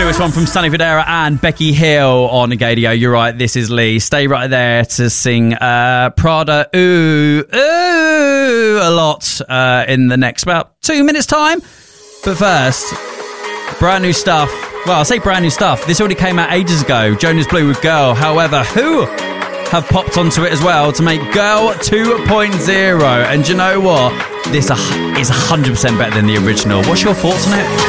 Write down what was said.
newest one from Sunny Fodera and Becky Hill on Gadio. You're right, this is Lee. Stay right there to sing Prada Ooh a lot in the next about 2 minutes time. But first, brand new stuff. Well, I'll say brand new stuff. This already came out ages ago. Jonas Blue with Girl. However, who have popped onto it as well to make Girl 2.0. And you know what? This is 100% better than the original. What's your thoughts on it?